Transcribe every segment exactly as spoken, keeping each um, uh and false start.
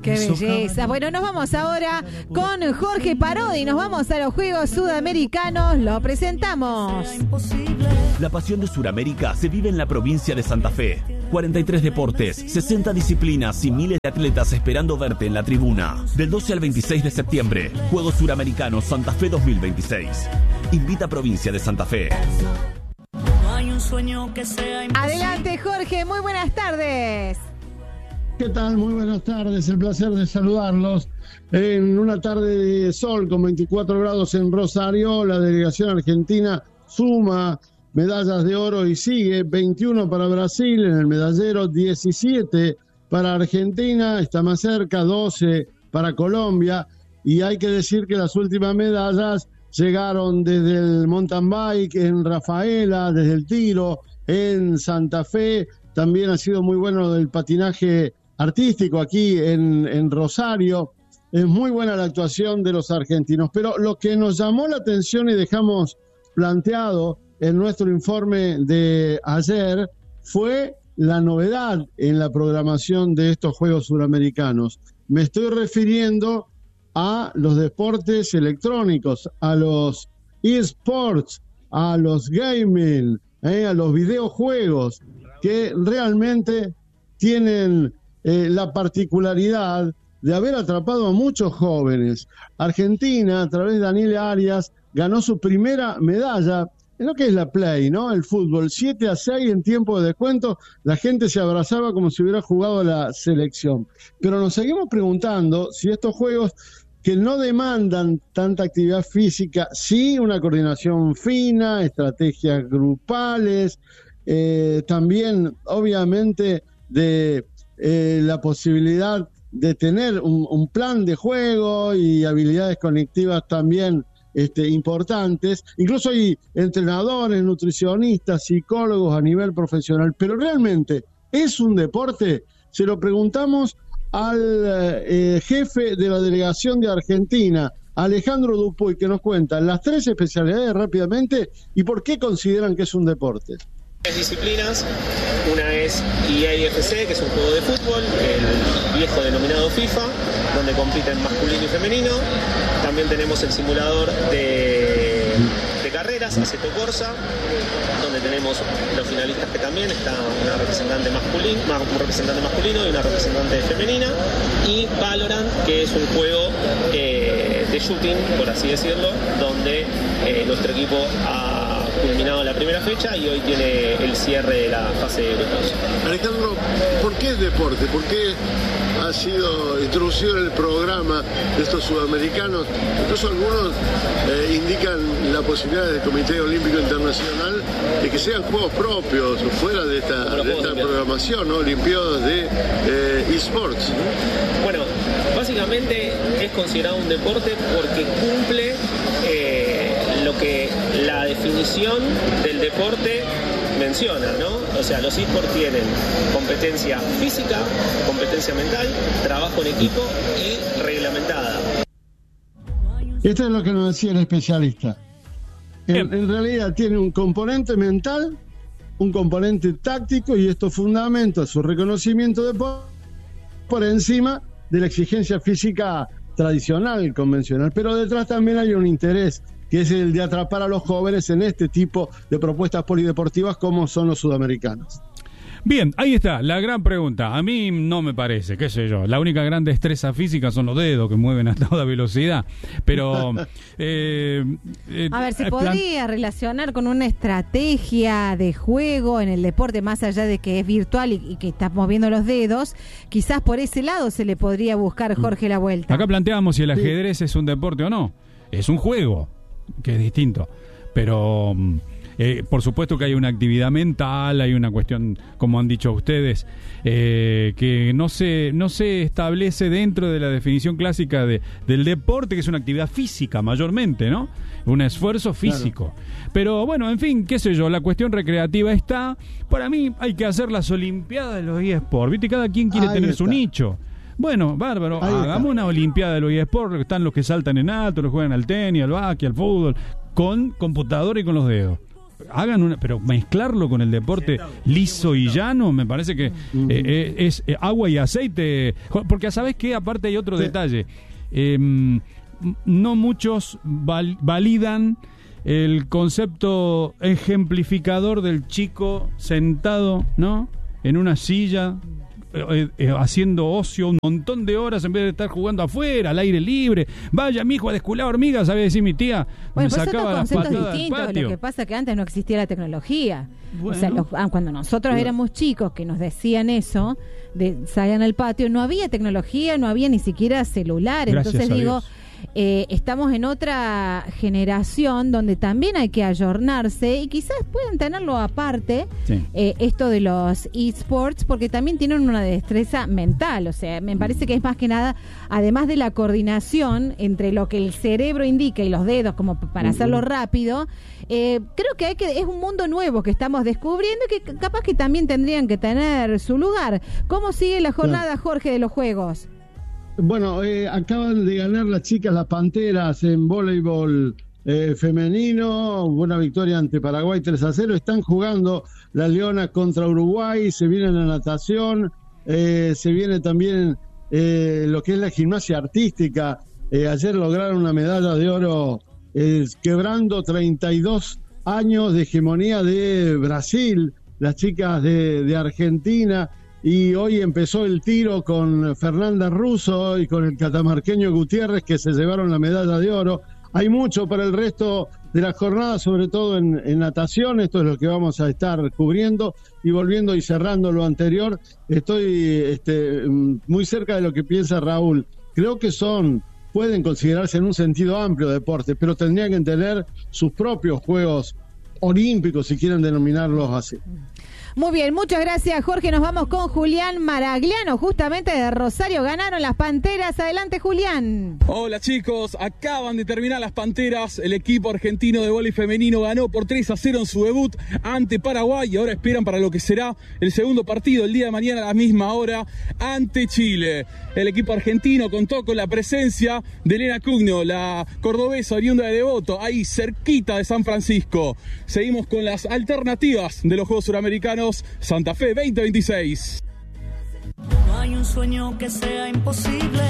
Qué belleza. Bueno, nos vamos ahora con Jorge Parodi. Nos vamos a los Juegos Sudamericanos. Lo presentamos. La pasión de Sudamérica se vive en la provincia de Santa Fe. cuarenta y tres deportes, sesenta disciplinas y miles de atletas esperando verte en la tribuna. Del doce al veintiséis de septiembre, Juegos Suramericanos Santa Fe dos mil veintiséis. Invita a Provincia de Santa Fe. Adelante, Jorge. Muy buenas tardes. ¿Qué tal? Muy buenas tardes. El placer de saludarlos. En una tarde de sol con veinticuatro grados en Rosario, la delegación argentina suma medallas de oro y sigue. veintiuno para Brasil en el medallero, diecisiete para Argentina, está más cerca, doce para Colombia. Y hay que decir que las últimas medallas llegaron desde el mountain bike en Rafaela, desde el tiro en Santa Fe. También ha sido muy bueno el patinaje artístico aquí en, en Rosario. Es muy buena la actuación de los argentinos, pero lo que nos llamó la atención y dejamos planteado en nuestro informe de ayer fue la novedad en la programación de estos Juegos Suramericanos. Me estoy refiriendo a los deportes electrónicos, a los eSports, a los gaming, eh, a los videojuegos, que realmente tienen Eh, la particularidad de haber atrapado a muchos jóvenes. Argentina, a través de Daniel Arias, ganó su primera medalla en lo que es la Play, ¿no? El fútbol, siete a seis en tiempo de descuento, la gente se abrazaba como si hubiera jugado la selección. Pero nos seguimos preguntando si estos juegos que no demandan tanta actividad física, sí una coordinación fina, estrategias grupales, eh, también obviamente de Eh, la posibilidad de tener un, un plan de juego y habilidades conectivas también este, importantes. Incluso hay entrenadores, nutricionistas, psicólogos a nivel profesional. Pero realmente, ¿es un deporte? Se lo preguntamos al eh, jefe de la delegación de Argentina, Alejandro Dupuy, que nos cuenta las tres especialidades rápidamente y por qué consideran que es un deporte. Tres disciplinas, una es E A F C, que es un juego de fútbol, el viejo denominado FIFA, donde compiten masculino y femenino. También tenemos el simulador de, de carreras, Assetto Corsa, donde tenemos los finalistas que también está una representante masculina, un representante masculino y una representante femenina. Y Valorant, que es un juego eh, de shooting, por así decirlo, donde eh, nuestro equipo ha culminado la primera fecha y hoy tiene el cierre de la fase de grupos. Alejandro, ¿por qué es deporte? ¿Por qué ha sido introducido en el programa de estos sudamericanos? Incluso algunos eh, indican la posibilidad del Comité Olímpico Internacional de que sean juegos propios fuera de esta, de esta programación, ¿no? Olimpiadas de eh, eSports. Bueno, básicamente es considerado un deporte porque cumple eh, lo que la definición del deporte menciona, ¿no? O sea, los eSports tienen competencia física, competencia mental, trabajo en equipo y reglamentada. Esto es lo que nos decía el especialista. En, en realidad tiene un componente mental, un componente táctico y esto fundamenta su reconocimiento de por, por encima de la exigencia física tradicional, convencional. Pero detrás también hay un interés, que es el de atrapar a los jóvenes en este tipo de propuestas polideportivas como son los sudamericanos. Bien, ahí está, la gran pregunta. A mí no me parece, qué sé yo. La única gran destreza física son los dedos que mueven a toda velocidad. Pero... eh, eh, a ver, ¿se plan... podría relacionar con una estrategia de juego en el deporte, más allá de que es virtual y, y que estamos viendo los dedos? Quizás por ese lado se le podría buscar, Jorge, la vuelta. Acá planteamos si el ajedrez sí. es un deporte o no. Es un juego, que es distinto. Pero... Eh, por supuesto que hay una actividad mental, hay una cuestión, como han dicho ustedes, eh, que no se, no se establece dentro de la definición clásica de, del deporte, que es una actividad física mayormente, ¿no? Un esfuerzo físico. Claro. Pero bueno, en fin, qué sé yo, la cuestión recreativa está. Para mí hay que hacer las Olimpiadas de los eSports, ¿viste? Cada quien quiere Ahí tener está. su nicho. Bueno, bárbaro, Ahí hagamos está. una Olimpiada de los eSports, están los que saltan en alto, los que juegan al tenis, al básquet, al fútbol, con computadora y con los dedos. hagan una, pero mezclarlo con el deporte liso y llano, me parece que eh, es eh, agua y aceite, porque ¿sabés qué? Aparte hay otro sí. detalle, eh, no muchos val- validan el concepto ejemplificador del chico sentado, ¿no?, en una silla, Eh, eh, haciendo ocio un montón de horas en vez de estar jugando afuera, al aire libre. Vaya, mi hijo, a descular hormigas, sabía decir mi tía. Bueno, me pues sacaba las patadas del patio. Lo que pasa es que antes no existía la tecnología. Bueno. O sea, los, cuando nosotros bueno. éramos chicos que nos decían eso, de salgan al patio, no había tecnología, no había ni siquiera celular. Gracias Entonces digo, Dios. Eh, estamos en otra generación donde también hay que ayornarse y quizás puedan tenerlo aparte, sí. eh, esto de los eSports, porque también tienen una destreza mental. O sea, me parece que es más que nada, además de la coordinación entre lo que el cerebro indica y los dedos, como para uh-huh. hacerlo rápido, eh, creo que hay que es un mundo nuevo que estamos descubriendo y que capaz que también tendrían que tener su lugar. ¿Cómo sigue la jornada, Jorge, de los Juegos? Bueno, eh, acaban de ganar las chicas, las Panteras, en voleibol eh, femenino, buena victoria ante Paraguay tres a cero, están jugando las Leonas contra Uruguay, se viene la natación, eh, se viene también eh, lo que es la gimnasia artística, eh, ayer lograron una medalla de oro eh, quebrando treinta y dos años de hegemonía de Brasil, las chicas de, de Argentina. Y hoy empezó el tiro con Fernanda Russo y con el catamarqueño Gutiérrez, que se llevaron la medalla de oro. Hay mucho para el resto de la jornada, sobre todo en, en natación. Esto es lo que vamos a estar cubriendo. Y volviendo y cerrando lo anterior, estoy este, muy cerca de lo que piensa Raúl. Creo que son, pueden considerarse en un sentido amplio deportes, pero tendrían que tener sus propios Juegos Olímpicos, si quieren denominarlos así. Muy bien, muchas gracias, Jorge. Nos vamos con Julián Maragliano, justamente de Rosario. Ganaron las Panteras. Adelante, Julián. Hola, chicos. Acaban de terminar las Panteras. El equipo argentino de vóley femenino ganó por tres a cero en su debut ante Paraguay y ahora esperan para lo que será el segundo partido el día de mañana a la misma hora ante Chile. El equipo argentino contó con la presencia de Elena Cugno, la cordobesa oriunda de Devoto, ahí cerquita de San Francisco. Seguimos con las alternativas de los Juegos Suramericanos Santa Fe veinte veintiséis. No hay un sueño que sea imposible.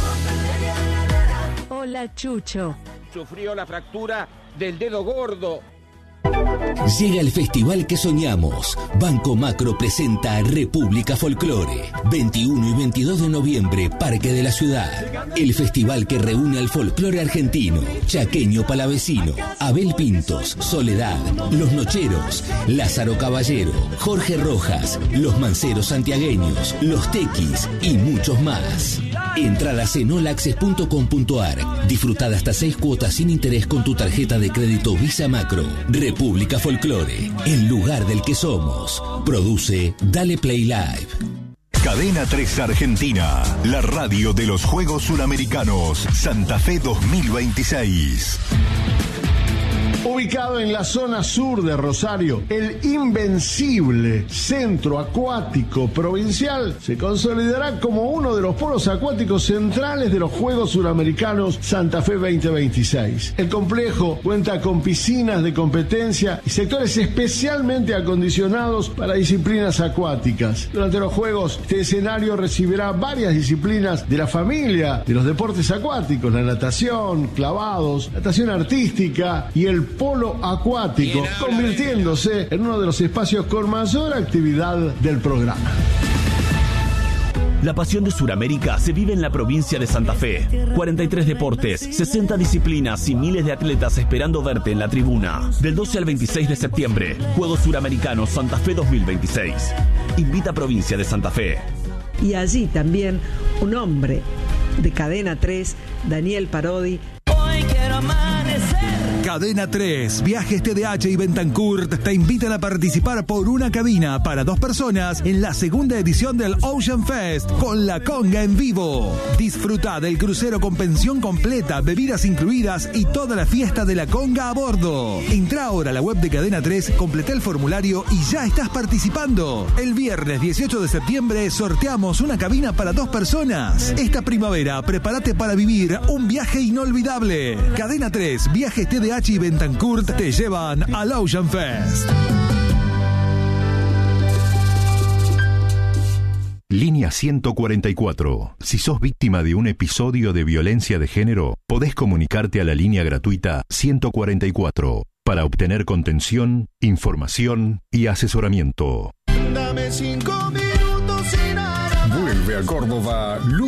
Hola, Chucho. Sufrió la fractura del dedo gordo. Llega el festival que soñamos. Banco Macro presenta República Folclore. veintiuno y veintidós de noviembre, Parque de la Ciudad. El festival que reúne al folclore argentino, chaqueño palavecino, Abel Pintos, Soledad, Los Nocheros, Lázaro Caballero, Jorge Rojas, Los Manceros santiagueños, Los Tequis y muchos más. Entradas en olaccess punto com punto ar. Disfrutad hasta seis cuotas sin interés con tu tarjeta de crédito Visa Macro. República Folclore, el lugar del que somos. Produce Dale Play Live. Cadena tres Argentina, la radio de los Juegos Suramericanos Santa Fe dos mil veintiséis. Ubicado en la zona sur de Rosario, el invencible Centro Acuático Provincial se consolidará como uno de los polos acuáticos centrales de los Juegos Suramericanos Santa Fe veinte veintiséis. El complejo cuenta con piscinas de competencia y sectores especialmente acondicionados para disciplinas acuáticas. Durante los Juegos, este escenario recibirá varias disciplinas de la familia de los deportes acuáticos: la natación, clavados, natación artística y el polo acuático, convirtiéndose en uno de los espacios con mayor actividad del programa. La pasión de Sudamérica se vive en la provincia de Santa Fe. cuarenta y tres deportes, sesenta disciplinas y miles de atletas esperando verte en la tribuna. Del doce al veintiséis de septiembre, Juegos Suramericanos Santa Fe dos mil veintiséis. Invita Provincia de Santa Fe. Y allí también un hombre de Cadena tres, Daniel Parodi. Hoy quiero amanecer. Cadena tres, Viajes T D H y Bentancourt te invitan a participar por una cabina para dos personas en la segunda edición del Ocean Fest con la conga en vivo. Disfruta del crucero con pensión completa, bebidas incluidas y toda la fiesta de la conga a bordo. Entra ahora a la web de Cadena tres, completa el formulario y ya estás participando. El viernes dieciocho de septiembre sorteamos una cabina para dos personas. Esta primavera prepárate para vivir un viaje inolvidable. Cadena tres, Viajes T D H H y Betancourt te llevan al Ocean Fest. Línea ciento cuarenta y cuatro. Si sos víctima de un episodio de violencia de género, podés comunicarte a la línea gratuita ciento cuarenta y cuatro para obtener contención, información y asesoramiento. Dame cinco minutos sin arar. Vuelve a Córdoba.